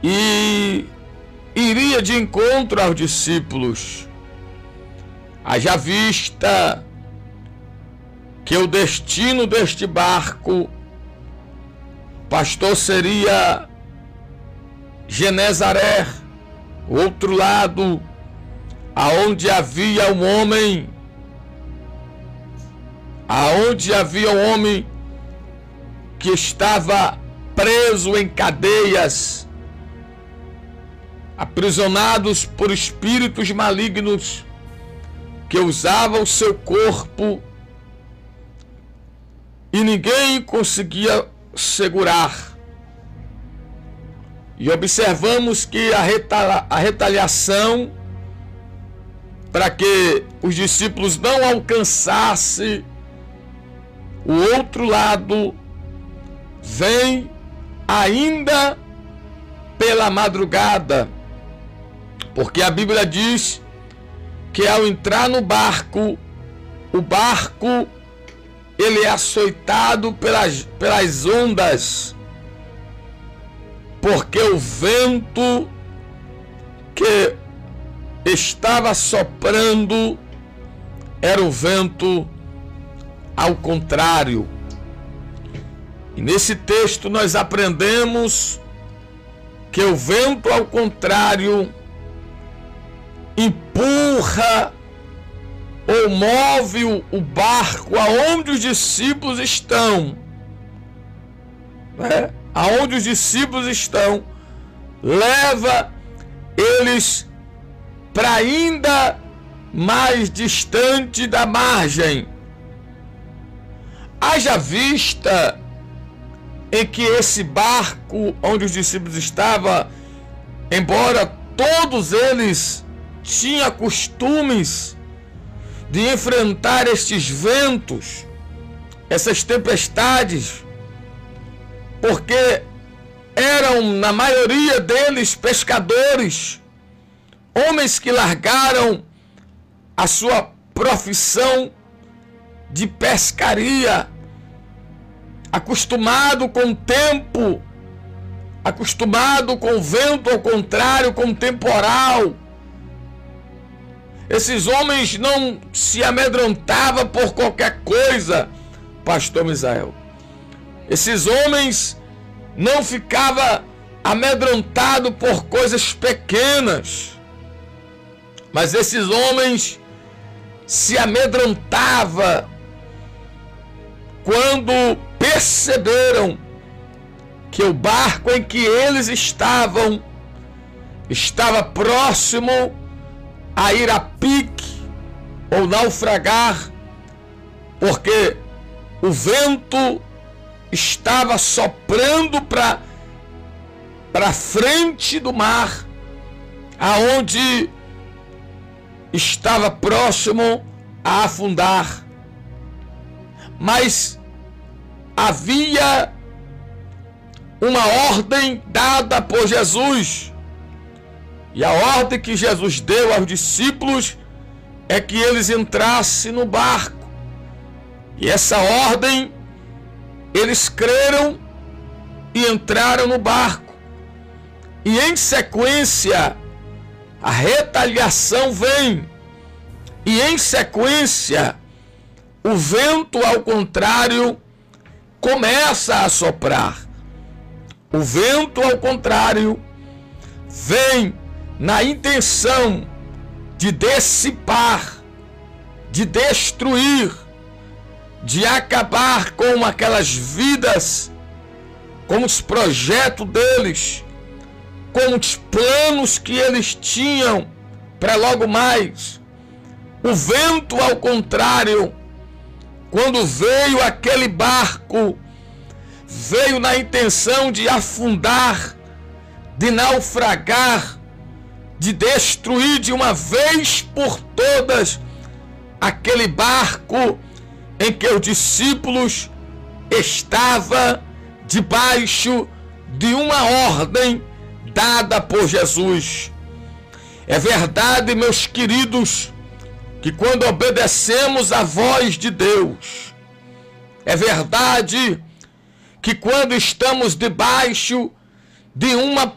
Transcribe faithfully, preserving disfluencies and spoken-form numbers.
e iria de encontro aos discípulos. Haja vista que o destino deste barco, pastor, seria Genezaré, o outro lado, aonde havia um homem, aonde havia um homem que estava preso em cadeias, aprisionados por espíritos malignos que usavam o seu corpo e ninguém conseguia segurar. E observamos que a, retala, a retaliação para que os discípulos não alcançassem o outro lado vem ainda pela madrugada, porque a Bíblia diz que ao entrar no barco, o barco ele é açoitado pelas, pelas ondas, porque o vento que estava soprando era o vento ao contrário. E nesse texto nós aprendemos que o vento ao contrário empurra ou move o barco aonde os discípulos estão, né? Aonde os discípulos estão, leva eles para ainda mais distante da margem. Haja vista em que esse barco onde os discípulos estavam, embora todos eles tinham costumes de enfrentar estes ventos, essas tempestades, porque eram, na maioria deles, pescadores, homens que largaram a sua profissão de pescaria, acostumado com o tempo, acostumado com o vento ao contrário, com o temporal. Esses homens não se amedrontavam por qualquer coisa, pastor Misael. Esses homens não ficavam amedrontados por coisas pequenas, mas esses homens se amedrontavam quando perceberam que o barco em que eles estavam estava próximo a ir a pique ou naufragar, porque o vento estava soprando para para frente do mar, aonde estava próximo a afundar. Mas havia uma ordem dada por Jesus, e a ordem que Jesus deu aos discípulos é que eles entrassem no barco. E essa ordem, eles creram e entraram no barco. E em sequência, a retaliação vem. E em sequência, o vento ao contrário começa a soprar. O vento ao contrário vem na intenção de dissipar, de destruir, de acabar com aquelas vidas, com os projetos deles, com os planos que eles tinham para logo mais. O vento ao contrário, quando veio aquele barco, veio na intenção de afundar, de naufragar, de destruir de uma vez por todas aquele barco em que os discípulos estavam debaixo de uma ordem dada por Jesus. É verdade, meus queridos, que quando obedecemos à voz de Deus, é verdade que quando estamos debaixo de uma